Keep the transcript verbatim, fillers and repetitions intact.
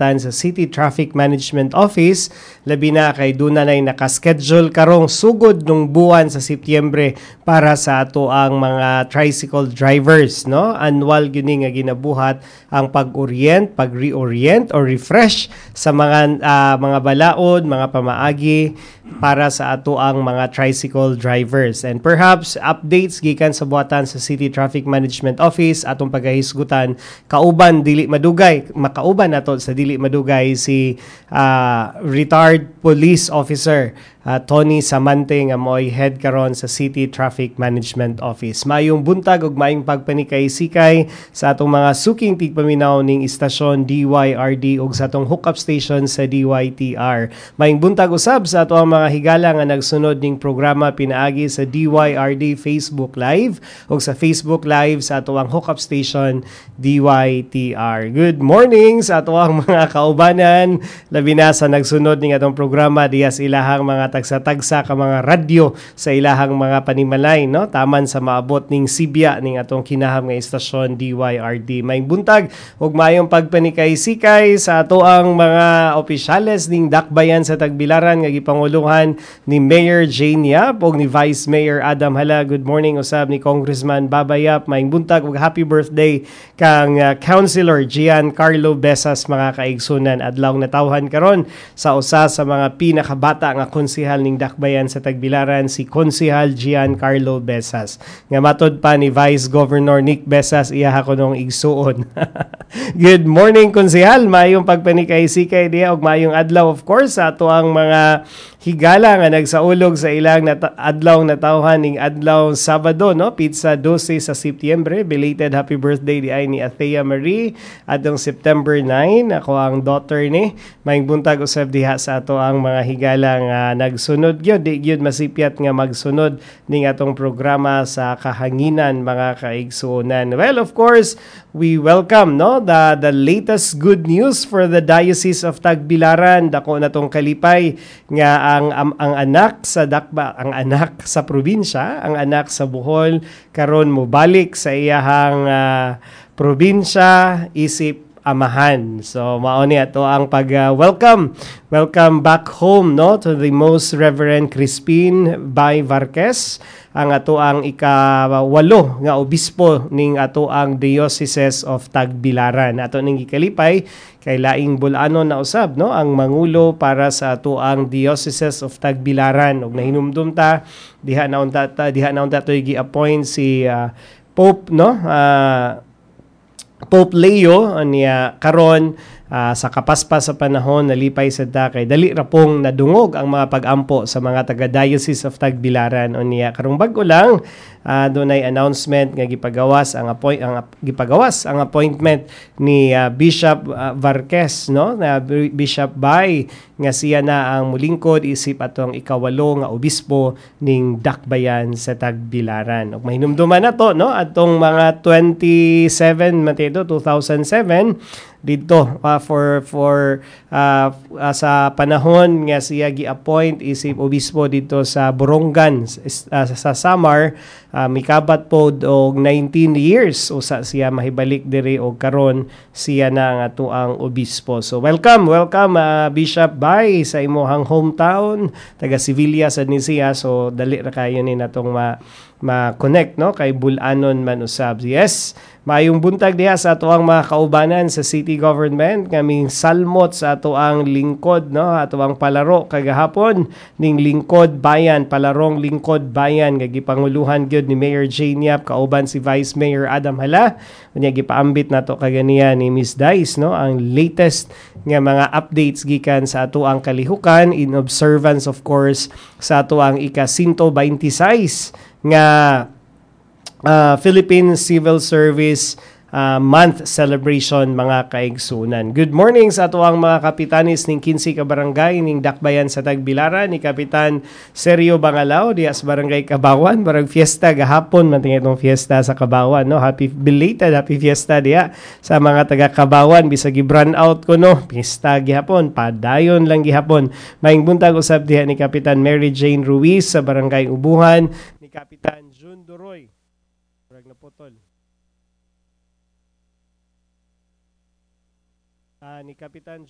buhatan sa City Traffic Management Office, labi na kay duna nay nakaschedule karong sugod nung buwan sa Setyembre para sa ato ang mga tricycle drivers, no? Annual gini nga ginabuhat ang pag-orient, pag-reorient or refresh sa mga uh, mga balaod, mga pamaagi para sa ato ang mga tricycle drivers. And perhaps updates gikan sa buhatan sa City Traffic Management Office atong pagahisgutan kauban dili madugay makauban nato sa dili madugay si uh, retired police officer Uh, Tony Samante nga mo'y head karon sa City Traffic Management Office. Mayong buntag ug maayong pagpanikay-sikay sa atong mga suking tigpaminaw ning istasyon D Y R D ug sa atong hookup station sa D Y T R. Mayong buntag usab sa ato ang mga higala nga nagsunod ning programa pinaagi sa D Y R D Facebook Live ug sa Facebook Live sa ato ang hookup station D Y T R. Good morning sa ato ang mga kaubanan, labi na sa nagsunod ning atong programa diya sa ilahang mga tagsa-tagsa ka mga radyo sa ilahang mga panimalay, no? Taman sa maabot ning sibya ning atong kinaham nga istasyon D Y R D. May buntag ug mayong pagpanikay-sikay sa ato ang mga opisyales ning dakbayan sa Tagbilaran nga gipanguluhan ni Mayor Jane Yap ug ni Vice Mayor Adam Hala. Good morning usab ni Congressman Baba Yap. May buntag ug happy birthday kang uh, Councilor Giancarlo Besas, mga kaigsunan. Adlaw natawhan karon sa usa sa mga pinakabata nga konsehal ning dakbayan sa Tagbilaran, si Konsehal Giancarlo Besas. Nga matod pa ni Vice Governor Nick Besas, iya ko nung igsuon. Good morning, Konsehal. Mayong pagpanikay-sikay diya og mayong adlaw of course sa ato ang mga higala nga nagsaulog sa ilang nata- adlaw natawhan ning adlaw Sabado, no? Pizza twelve sa Setyembre. Belated happy birthday di ay ni Athea Marie adtong September nine. Ako ang daughter ni. Mayong buntag usab diha sa ato ang mga higala nga nagsunod gyud, di gyud masipyat nga magsunod ning atong programa sa kahanginan, mga kaigsuonan. Well, of course, we welcome, no, the the latest good news for the Diocese of Tagbilaran. Dako na tong kalipay nga ang, ang ang anak sa dakba, ang anak sa probinsya, ang anak sa Bohol karon mobalik sa iyahang uh, probinsya isip amahan. So mao ni ato ang pag uh, welcome welcome back home, no, to the Most Reverend Crispin Bay Varquez, ang ato ang ikawalo nga obispo ning ato ang Diocese of Tagbilaran. Ato ning gikalipay kay laing bulanon na usab, no, ang mangulo para sa ato ang Diocese of Tagbilaran. Og nahinumdum ta diha na unta ta diha na unta to gi-appoint si uh, Pope, no, uh, Pope Leo niya karon uh, sa kapaspas sa panahon nalipay sa kay dali ra pong nadungog ang mga pag-ampo sa mga taga-Diocese of Tagbilaran. O niya karong bag-o lang uh, dunay announcement nga gipagawas ang appoint ang gipagawas ang appointment ni uh, Bishop uh, Varquez, no, na Bishop Bay nga siya na ang mulingkod isip atong ikawalo nga obispo ning dakbayan sa Tagbilaran. Og mahinumduman nato, no, atong mga twenty-seven Mateo two thousand seven dito uh, for for uh, uh, sa panahon nga siya gi-appoint isip obispo dito sa Borongan uh, sa Samar. Uh, mikabat po og nineteen years usa siya mahibalik diri og karon siya na ang ato ang obispo. So welcome, welcome uh, Bishop Bay sa imong hometown, taga Sevilla sad ni siya. So dali ra kayo ni natong ma ma-connect, no, kay bulanon man usab. Yes, maayong buntag diha sa ato ang mga kaubanan sa city government, kaming salmot sa ato ang lingkod, no, ato ang palaro kagahapon ning lingkod bayan, palarong lingkod bayan nga gipanguluhan gyud ni Mayor Jane Yap kauban si Vice Mayor Adam Hala. Unya gipaambit nato kaganiya ni Miss Dice, no, ang latest nga mga updates gikan sa ato ang kalihukan in observance of course sa ato ang ika one hundred twenty-six nga uh, Philippine Civil Service uh, month celebration, mga kaigsunan. Good morning sa ato ang mga kapitanis ning kinsi ka barangay ning dakbayan sa Tagbilaran, ni Kapitan Sergio Bangalao diya sa barangay Kabawan. Barang fiesta gahapon man tingay itong fiesta sa Kabawan, no. Happy belated happy fiesta diya sa mga taga Kabawan. Bisag i-brand out ko, no, fiesta gihapon, padayon lang gihapon. Maing buntag usab diha ni Kapitan Mary Jane Ruiz sa barangay Ubuhan, ni Kapitan June Duroy. Barag na potol. Uh, ni Kapitan